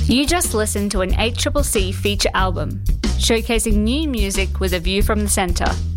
You just listened to an ACCC feature album, showcasing new music with a view from the centre.